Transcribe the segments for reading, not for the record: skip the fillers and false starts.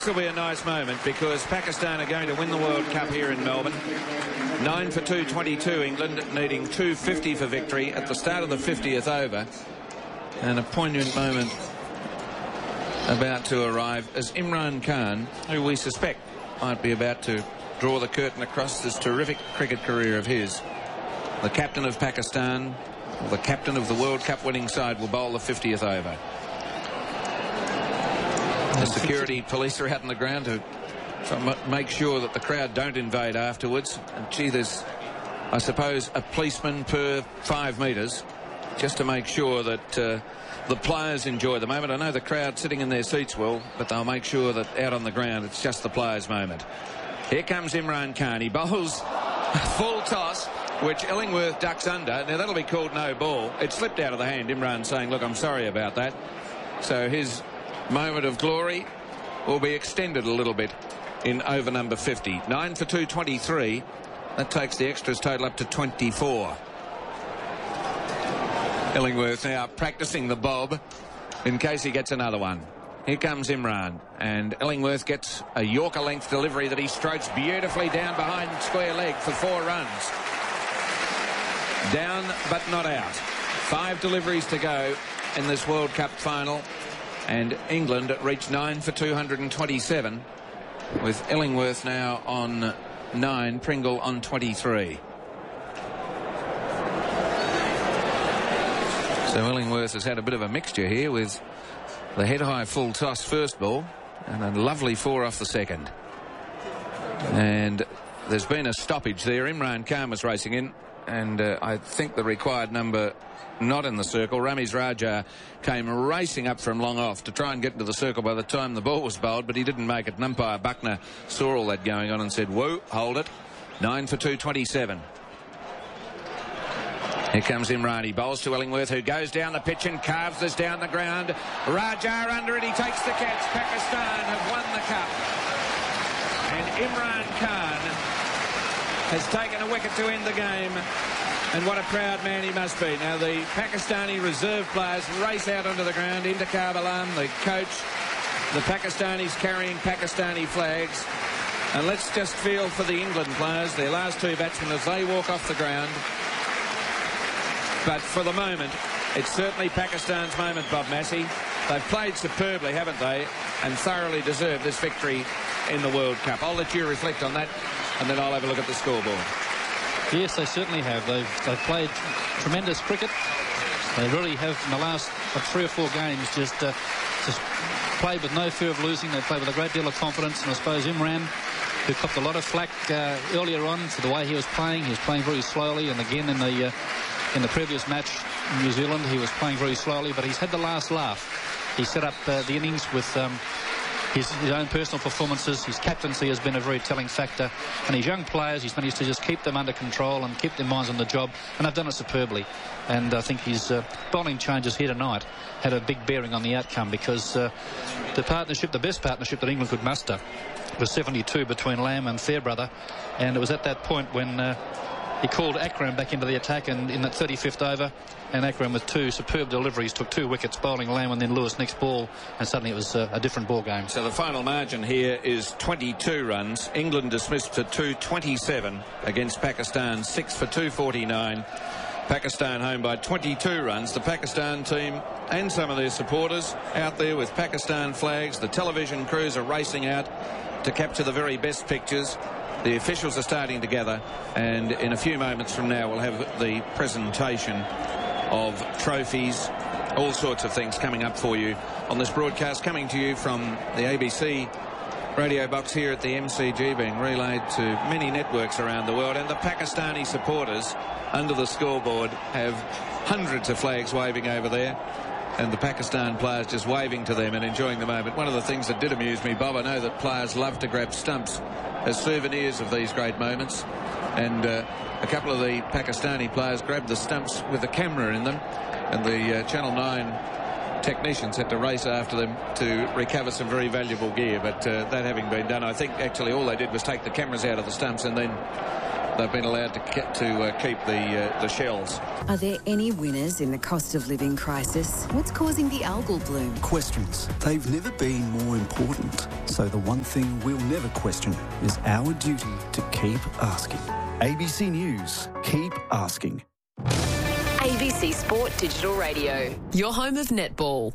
This will be a nice moment because Pakistan are going to win the World Cup here in Melbourne. 9 for 222, England needing 250 for victory at the start of the 50th over. And a poignant moment about to arrive as Imran Khan, who we suspect might be about to draw the curtain across this terrific cricket career of his. The captain of Pakistan, the captain of the World Cup winning side, will bowl the 50th over. The security police are out on the ground to make sure that the crowd don't invade afterwards. And gee, there's, I suppose, a policeman per 5 metres just to make sure that the players enjoy the moment. I know the crowd sitting in their seats will, but they'll make sure that out on the ground it's just the players' moment. Here comes Imran Khan. He bowls a full toss, which Illingworth ducks under. Now that'll be called no ball. It slipped out of the hand. Imran saying, look, I'm sorry about that. So his moment of glory will be extended a little bit in over number 50. 9 for 223. That takes the extras total up to 24. Illingworth now practicing the bob in case he gets another one. Here comes Imran, and Illingworth gets a Yorker length delivery that he strokes beautifully down behind square leg for 4 runs. Down but not out. 5 deliveries to go in this World Cup final, and England reached 9 for 227 with Illingworth now on 9, Pringle on 23. So Illingworth has had a bit of a mixture here with the head-high full toss first ball and a lovely 4 off the second. And there's been a stoppage there. Imran Khan was racing in, and I think the required number not in the circle. Ramiz Raja came racing up from long off to try and get into the circle by the time the ball was bowled, but he didn't make it. And umpire Buckner saw all that going on and said, whoa, hold it. 9 for 227. Here comes Imran. He bowls to Illingworth, who goes down the pitch and carves this down the ground. Raja under it. He takes the catch. Pakistan have won the cup. And Imran Khan has taken a wicket to end the game. And what a proud man he must be. Now the Pakistani reserve players race out onto the ground. Intikhab Alam, the coach. The Pakistanis carrying Pakistani flags. And let's just feel for the England players, their last 2 batsmen, as they walk off the ground. But for the moment, it's certainly Pakistan's moment, Bob Massey. They've played superbly, haven't they? And thoroughly deserved this victory in the World Cup. I'll let you reflect on that, and then I'll have a look at the scoreboard. Yes, they certainly have. They've played tremendous cricket. They really have, in the last 3 or 4 games, just played with no fear of losing. They played with a great deal of confidence. And I suppose Imran, who copped a lot of flack earlier on for the way he was playing very slowly. And again in the previous match in New Zealand, he was playing very slowly, but he's had the last laugh. He set up the innings with his own personal performances. His captaincy has been a very telling factor, and his young players, he's managed to just keep them under control and keep their minds on the job, and they've done it superbly. And I think his bowling changes here tonight had a big bearing on the outcome, because the best partnership that England could muster was 72 between Lamb and Fairbrother, and it was at that point when he called Akram back into the attack, and in that 35th over, and Akram with 2 superb deliveries took 2 wickets, bowling Lamb and then Lewis next ball, and suddenly it was a different ball game. So the final margin here is 22 runs. England dismissed for 227 against Pakistan 6 for 249. Pakistan home by 22 runs. The Pakistan team and some of their supporters out there with Pakistan flags. The television crews are racing out to capture the very best pictures. The officials are starting to gather, and in a few moments from now we'll have the presentation of trophies, all sorts of things coming up for you on this broadcast, coming to you from the ABC radio box here at the MCG, being relayed to many networks around the world. And the Pakistani supporters under the scoreboard have hundreds of flags waving over there, and the Pakistan players just waving to them and enjoying the moment. One of the things that did amuse me, Bob, I know that players love to grab stumps as souvenirs of these great moments, and a couple of the Pakistani players grabbed the stumps with a camera in them, and the Channel 9 technicians had to race after them to recover some very valuable gear. But that having been done, I think actually all they did was take the cameras out of the stumps, and then they've been allowed to keep the shells. Are there any winners in the cost of living crisis? What's causing the algal bloom? Questions. They've never been more important. So the one thing we'll never question is our duty to keep asking. ABC News. Keep asking. ABC Sport Digital Radio, your home of netball.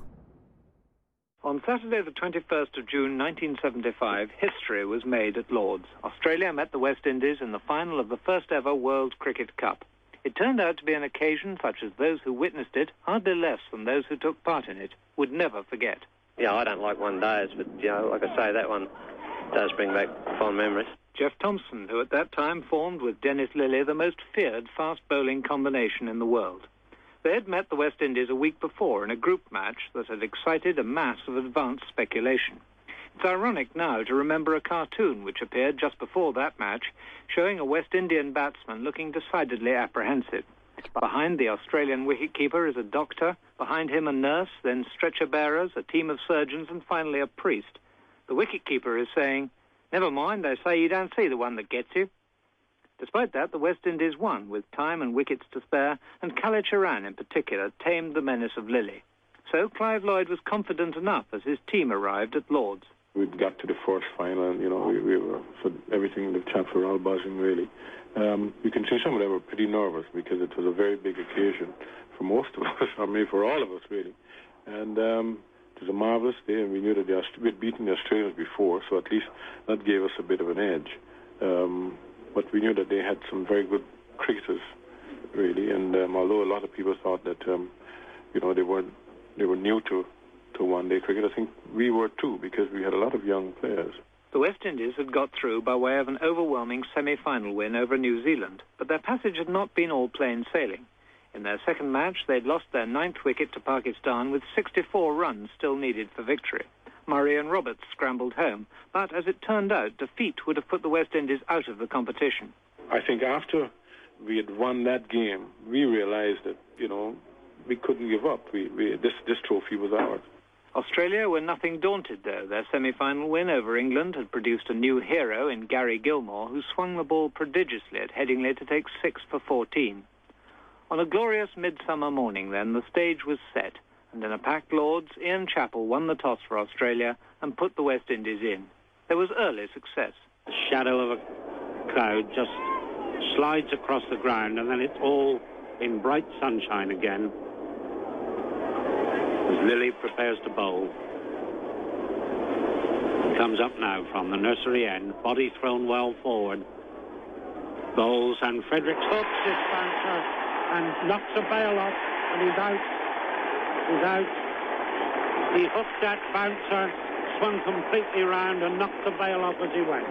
On Saturday, the 21st of June, 1975, history was made at Lord's. Australia met the West Indies in the final of the first ever World Cricket Cup. It turned out to be an occasion such as those who witnessed it, hardly less than those who took part in it, would never forget. Yeah, I don't like one days, but, like I say, that one does bring back fond memories. Jeff Thompson, who at that time formed with Dennis Lillee the most feared fast-bowling combination in the world. They had met the West Indies a week before in a group match that had excited a mass of advanced speculation. It's ironic now to remember a cartoon which appeared just before that match, showing a West Indian batsman looking decidedly apprehensive. Behind the Australian wicketkeeper is a doctor, behind him a nurse, then stretcher-bearers, a team of surgeons, and finally a priest. The wicketkeeper is saying, "Never mind, they say you don't see the one that gets you." Despite that, the West Indies won, with time and wickets to spare, and Kallicharran in particular tamed the menace of Lillee. So Clive Lloyd was confident enough as his team arrived at Lord's. We got to the first final, and, we were, for everything, the chaps were all buzzing, really. You can see some of them were pretty nervous because it was a very big occasion for most of us, or maybe for all of us, really. And it was a marvellous day, and we knew that we'd beaten the Australians before, so at least that gave us a bit of an edge. But we knew that they had some very good cricketers, really, and although a lot of people thought that, they were new to one-day cricket, I think we were too, because we had a lot of young players. The West Indies had got through by way of an overwhelming semi-final win over New Zealand, but their passage had not been all plain sailing. In their second match, they'd lost their 9th wicket to Pakistan with 64 runs still needed for victory. Murray and Roberts scrambled home, but as it turned out, defeat would have put the West Indies out of the competition. I think after we had won that game, we realized that, we couldn't give up. This trophy was ours. Australia were nothing daunted, though. Their semi-final win over England had produced a new hero in Gary Gilmore, who swung the ball prodigiously at Headingley to take 6 for 14. On a glorious midsummer morning, then, the stage was set, and in a packed Lord's, Ian Chappell won the toss for Australia and put the West Indies in. There was early success. The shadow of a cloud just slides across the ground, and then it's all in bright sunshine again as Lillee prepares to bowl. He comes up now from the nursery end, body thrown well forward. Bowls, and Fredericks hooks this bouncer and knocks a bail off, and he's out. He's out. He hooked that bouncer, swung completely round and knocked the bail off as he went.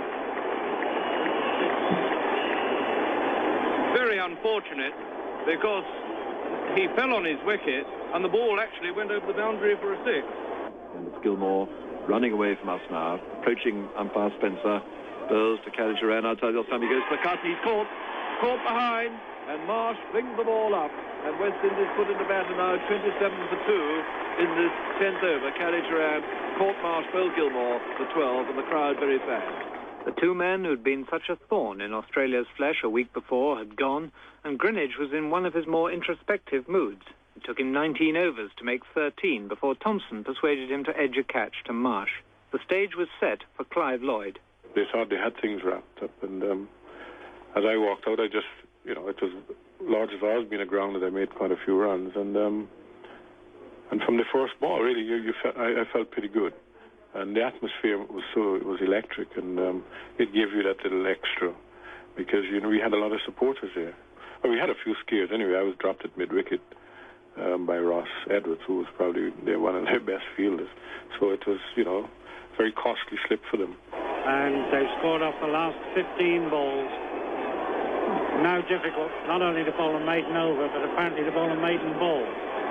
Very unfortunate, because he fell on his wicket and the ball actually went over the boundary for a 6. And it's Gilmore running away from us now, approaching umpire Spencer. Burls to Kallicharran outside the time he goes for the cut. He's caught behind, and Marsh flings the ball up, and West Indies put into batter now 27 for 2 in this 10th over. Kallicharran caught Marsh, bowled Gilmore for 12, and the crowd very fast. The two men who'd been such a thorn in Australia's flesh a week before had gone, and Greenidge was in one of his more introspective moods. It took him 19 overs to make 13 before Thompson persuaded him to edge a catch to Marsh. The stage was set for Clive Lloyd. They thought they had things wrapped up, and as I walked out, I just, it was large as I was being a ground that I made quite a few runs, and from the first ball, really, I felt pretty good. And the atmosphere was electric, and it gave you that little extra, because, we had a lot of supporters there. Well, we had a few scares anyway. I was dropped at mid-wicket by Ross Edwards, who was probably one of their best fielders. So it was, very costly slip for them. And they've scored off the last 15 balls. Now difficult, not only to bowl a maiden over, but apparently to bowl a maiden ball.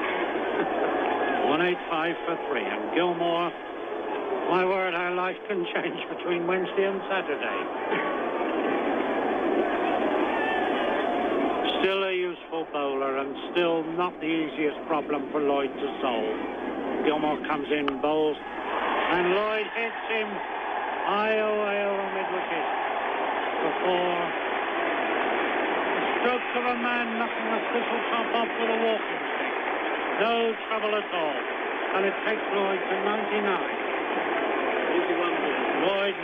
185 for 3, and Gilmore... My word, how life can change between Wednesday and Saturday. Still a useful bowler, and still not the easiest problem for Lloyd to solve. Gilmore comes in, bowls, and Lloyd hits him high away over mid-wicket for 4. strokes of a man knocking the thistle top off with a walking stick. No trouble at all. And it takes Lloyd to 99. Lloyd